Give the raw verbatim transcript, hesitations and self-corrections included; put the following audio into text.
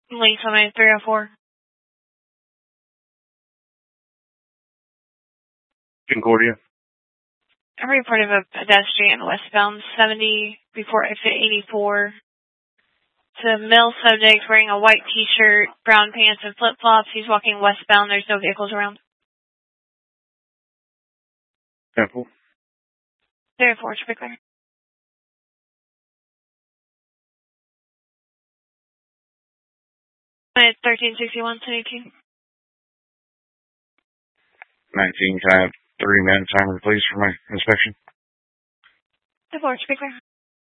Lisa May three oh four. Concordia. I reported a pedestrian westbound seventy before exit eighty-four. It's a male subject wearing a white t-shirt, brown pants, and flip-flops. He's walking westbound. There's no vehicles around. Temple. three oh four, traffic clear. It's thirteen sixty-one, City Q. nineteen, can I have three minutes time, please, for my inspection? three oh four, traffic clear.